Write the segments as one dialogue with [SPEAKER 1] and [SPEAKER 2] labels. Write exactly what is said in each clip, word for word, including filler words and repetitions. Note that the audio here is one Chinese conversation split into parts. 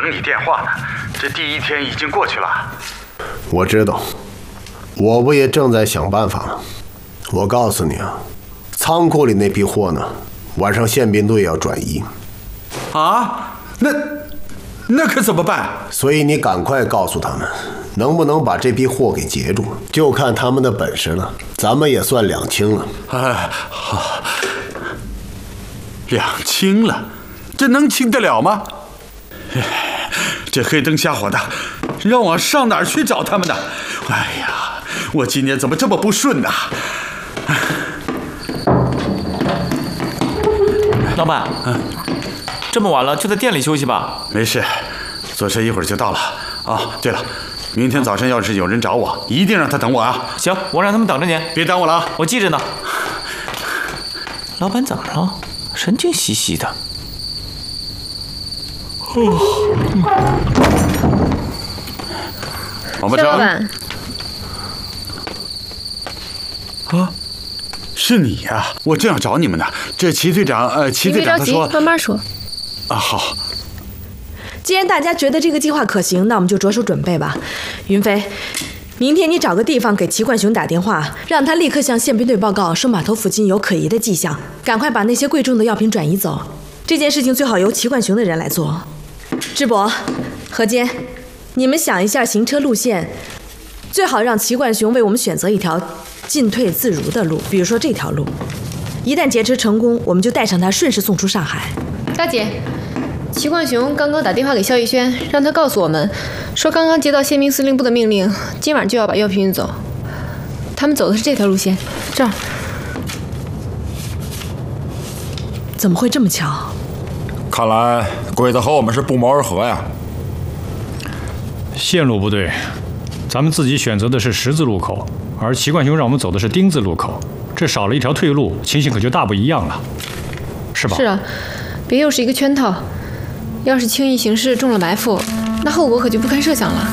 [SPEAKER 1] 你电话呢，这第一天已经过去了。
[SPEAKER 2] 我知道，我不也正在想办法吗？我告诉你啊，仓库里那批货呢，晚上宪兵队要转移。
[SPEAKER 1] 啊？那那可怎么办？
[SPEAKER 2] 所以你赶快告诉他们，能不能把这批货给截住，就看他们的本事了。咱们也算两清了。
[SPEAKER 1] 哎，好，两清了，这能清得了吗？这黑灯瞎火的，让我上哪儿去找他们呢？哎呀，我今年怎么这么不顺呢？
[SPEAKER 3] 老板，嗯，这么晚了，就在店里休息吧。
[SPEAKER 1] 没事，坐车一会儿就到了。啊，对了，明天早上要是有人找我，一定让他等我啊。
[SPEAKER 3] 行，我让他们等着你，
[SPEAKER 1] 别耽误了啊，
[SPEAKER 3] 我记着呢。老板怎么了？神经兮兮的。
[SPEAKER 1] 哦，王伯成。
[SPEAKER 4] 老板。
[SPEAKER 1] 啊，是你呀、啊！我正要找你们呢。这齐队长，呃，齐队长他说，
[SPEAKER 4] 你别着急，慢慢说。
[SPEAKER 1] 啊，好。
[SPEAKER 5] 既然大家觉得这个计划可行，那我们就着手准备吧。云飞，明天你找个地方给齐冠雄打电话，让他立刻向宪兵队报告，说码头附近有可疑的迹象，赶快把那些贵重的药品转移走。这件事情最好由齐冠雄的人来做。智博、何坚，你们想一下行车路线，最好让齐冠雄为我们选择一条进退自如的路，比如说这条路。一旦劫持成功，我们就带上他顺势送出上海。
[SPEAKER 4] 大姐，齐冠雄刚刚打电话给肖逸轩，让他告诉我们，说刚刚接到宪兵司令部的命令，今晚就要把药品运走。他们走的是这条路线，这儿。
[SPEAKER 5] 怎么会这么巧？
[SPEAKER 6] 看来鬼子和我们是不谋而合呀。
[SPEAKER 7] 线路不对，咱们自己选择的是十字路口，而齐冠雄让我们走的是丁字路口，这少了一条退路，情形可就大不一样了，是吧？
[SPEAKER 4] 是啊，别又是一个圈套。要是轻易行事中了埋伏，那后果可就不堪设想了。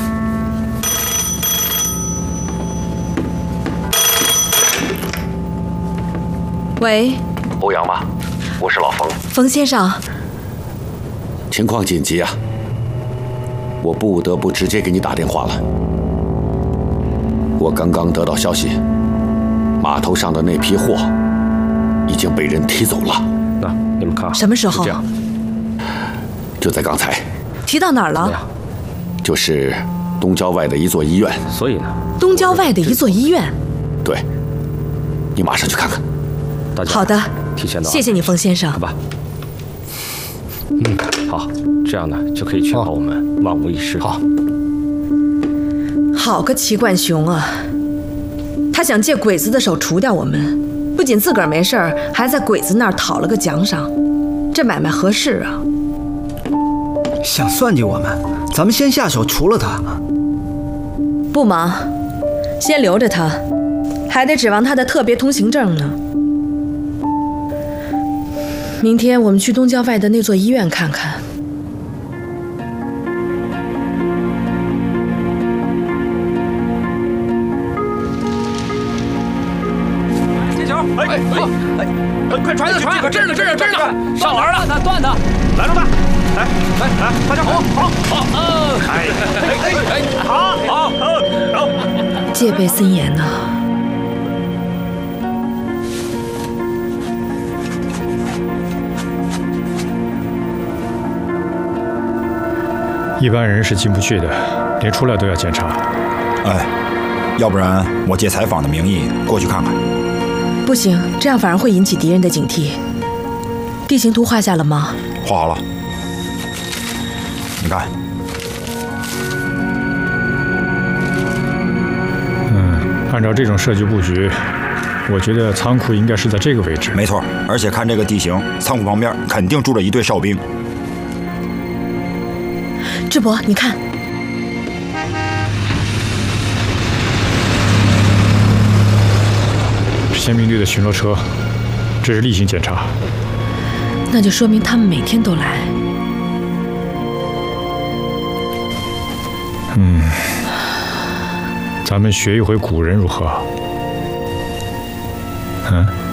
[SPEAKER 5] 喂，
[SPEAKER 8] 欧阳吗？我是老冯。
[SPEAKER 5] 冯先生，
[SPEAKER 8] 情况紧急啊！我不得不直接给你打电话了。我刚刚得到消息，码头上的那批货已经被人提走了。
[SPEAKER 9] 那你们看，
[SPEAKER 5] 什么时候？
[SPEAKER 9] 这样，
[SPEAKER 8] 就在刚才。
[SPEAKER 5] 提到哪儿了？
[SPEAKER 8] 就是东郊外的一座医院。
[SPEAKER 9] 所以呢？
[SPEAKER 5] 东郊外的一座医院。
[SPEAKER 8] 对，你马上去看看。
[SPEAKER 9] 大家
[SPEAKER 5] 好的，
[SPEAKER 9] 提前到。
[SPEAKER 5] 谢谢你，冯先生。
[SPEAKER 9] 好吧。嗯，好，这样呢就可以确保我们万无一失。
[SPEAKER 6] 好。
[SPEAKER 5] 好个齐冠雄啊！他想借鬼子的手除掉我们，不仅自个儿没事儿，还在鬼子那儿讨了个奖赏，这买卖合适啊！
[SPEAKER 10] 想算计我们，咱们先下手除了他。
[SPEAKER 5] 不忙，先留着他，还得指望他的特别通行证呢。明天我们去东郊外的那座医院看看。
[SPEAKER 3] 接球！哎哎哎！快传呀传！这儿呢这儿呢这儿呢！上篮了，断他！
[SPEAKER 1] 来了吧！来来来，大家好，好，好，哦！哎哎哎！好，好，好，
[SPEAKER 5] 戒备森严呐。
[SPEAKER 7] 一般人是进不去的，连出来都要检查。
[SPEAKER 6] 哎，要不然我借采访的名义过去看看。
[SPEAKER 5] 不行，这样反而会引起敌人的警惕。地形图画下了吗？
[SPEAKER 6] 画好了。你看。
[SPEAKER 7] 嗯，按照这种设计布局，我觉得仓库应该是在这个位置。
[SPEAKER 6] 没错，而且看这个地形，仓库旁边肯定住着一队哨兵。
[SPEAKER 5] 智博，你看，
[SPEAKER 7] 宪兵队的巡逻车，这是例行检查。
[SPEAKER 5] 那就说明他们每天都来。
[SPEAKER 7] 嗯，咱们学一回古人如何？嗯。